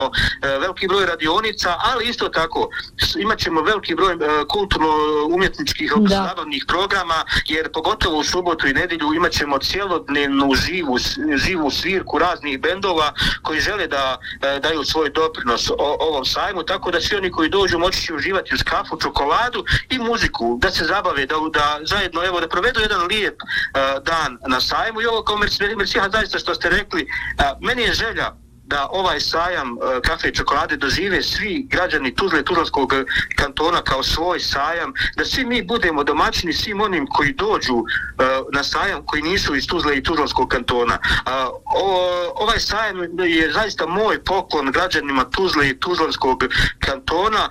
veliki broj radionica, ali isto tako imat ćemo veliki broj kulturno-umjetničkih zabavnih programa, jer pogotovo u subotu i nedjelju imat ćemo cjelodnevnu živu svirku raznih bendova koji žele da daju svoj doprinos ovom sajmu, tako da svi oni koji dođu moći će uživati uz kafu, čokoladu i muziku, da se zabave, da zajedno da provedu jedan lijep dan na sajmu. I ovo kao Mersiha, zaista što ste rekli, meni je želja da ovaj sajam kafe i čokolade dožive svi građani Tuzle i Tuzlanskog kantona kao svoj sajam, da svi mi budemo domaćini svim onim koji dođu na sajam koji nisu iz Tuzle i Tuzlanskog kantona. Ovaj sajam je zaista moj poklon građanima Tuzle i Tuzlanskog kantona,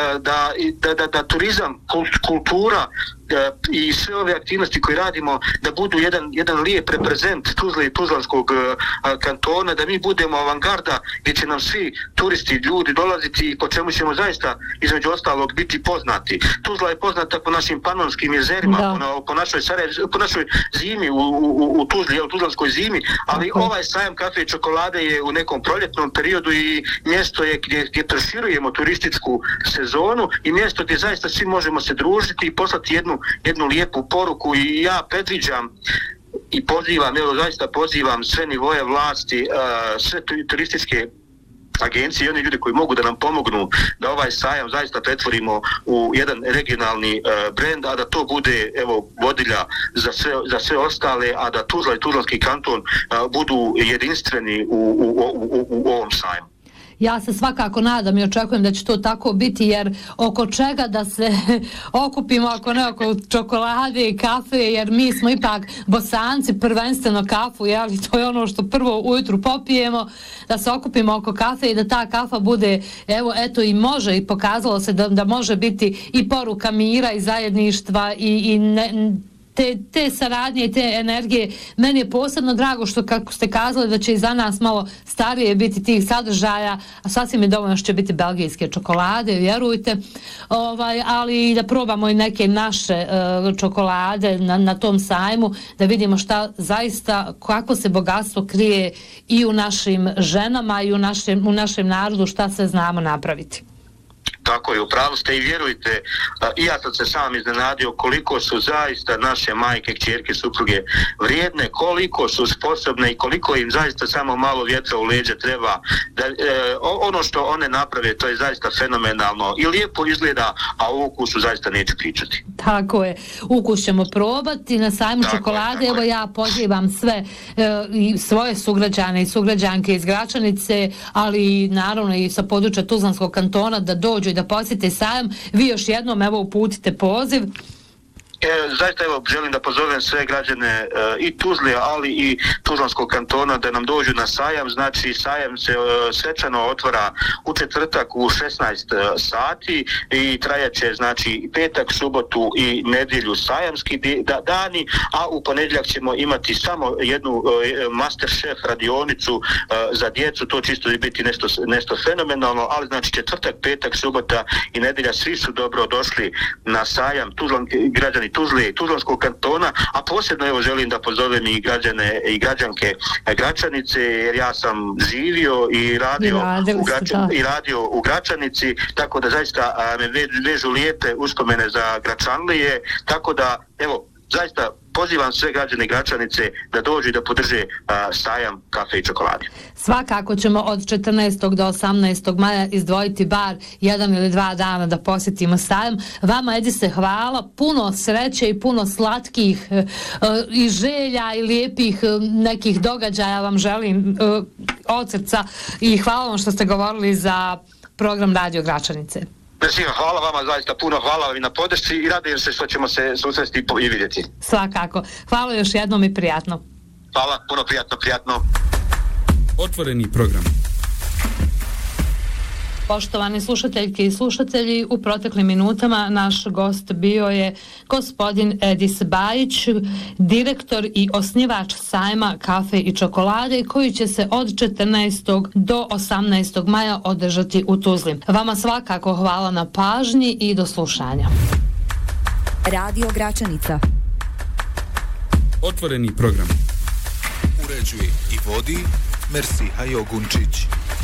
da turizam, kultura i sve ove aktivnosti koje radimo da budu jedan lijep reprezent Tuzle i Tuzlanskog kantona, da mi budemo avangarda gdje će nam svi turisti, ljudi dolaziti i po čemu ćemo zaista između ostalog biti poznati. Tuzla je poznata po našim panonskim jezerima, po našoj zimi u Tuzli, u Tuzlanskoj zimi, ali ovaj sajam kafe i čokolade je u nekom proljetnom periodu i mjesto je gdje proširujemo turističku sezonu i mjesto gdje zaista svi možemo se družiti i poslati jednu lijepu poruku. I ja predviđam i zaista pozivam sve nivoje vlasti, sve turističke agencije i oni ljudi koji mogu da nam pomognu da ovaj sajam zaista pretvorimo u jedan regionalni brend, a da to bude vodilja za sve ostale, a da Tuzla i Tuzlanski kanton budu jedinstveni u ovom sajmu. Ja se svakako nadam i očekujem da će to tako biti, jer oko čega da se okupimo ako ne oko čokolade i kafe, jer mi smo ipak Bosanci, prvenstveno kafu, jeli, to je ono što prvo ujutru popijemo, da se okupimo oko kafe i da ta kafa bude, eto i može, i pokazalo se da može biti i poruka mira i zajedništva i te saradnje i te energije. Meni je posebno drago što, kako ste kazali, da će i za nas malo starije biti tih sadržaja, a sasvim je dovoljno što će biti belgijske čokolade, vjerujte, ali da probamo i neke naše čokolade na tom sajmu, da vidimo šta zaista, kako se bogatstvo krije i u našim ženama i u našem narodu, šta sve znamo napraviti. Tako je, upravo ste i vjerujte, i ja sam se sam iznenadio koliko su zaista naše majke, kćerke, supruge vrijedne, koliko su sposobne i koliko im zaista samo malo vjetra u leđa treba. Ono što one naprave, to je zaista fenomenalno i lijepo izgleda, a o ukusu zaista neću pričati. Tako je, ukus ćemo probati na sajmu čokolade. Evo ja pozivam sve i svoje sugrađane i sugrađanke iz Gračanice, ali naravno i sa područja Tuzlanskog kantona da dođu i da posjete sajam. Vi još jednom uputite poziv. Zaista želim da pozovem sve građane i Tuzle, ali i Tuzlanskog kantona da nam dođu na sajam. Znači sajam se svečano otvara u četvrtak u 16 sati i trajaće znači petak, subotu i nedjelju sajamski dani, a u ponedjeljak ćemo imati samo jednu masterchef radionicu za djecu. To čisto biti nešto fenomenalno, ali znači četvrtak, petak, subota i nedjelja svi su dobro došli na sajam građani Tuzle i Tuzlanskog kantona, a posebno želim da pozovem i građane i građanke Gračanice, jer ja sam živio i radio u Gračanici, tako da zaista me vežu lijepe uspomene za Gračanlije, tako da zaista pozivam sve građane Gračanice da dođu i da podrže sajam kafe i čokolade. Svakako ćemo od 14. do 18. maja izdvojiti bar 1 ili 2 dana da posjetimo sajam. Vama, Edise, hvala, puno sreće i puno slatkih i želja i lijepih nekih događaja vam želim od srca i hvala vam što ste govorili za program Radio Gračanice. Hvala vama, zaista puno hvala vam na podršci i radujem se što ćemo se susresti i vidjeti. Svakako. Hvala još jednom i prijatno. Hvala, puno prijatno. Otvoreni program. Poštovani slušateljke i slušatelji, u proteklim minutama naš gost bio je gospodin Edis Bajić, direktor i osnivač sajma kafe i čokolade koji će se od 14. do 18. maja održati u Tuzli. Vama svakako hvala na pažnji i do slušanja. Radio Gračanica. Otvoreni program. Uređuje i vodi Mersiha Jogunčić.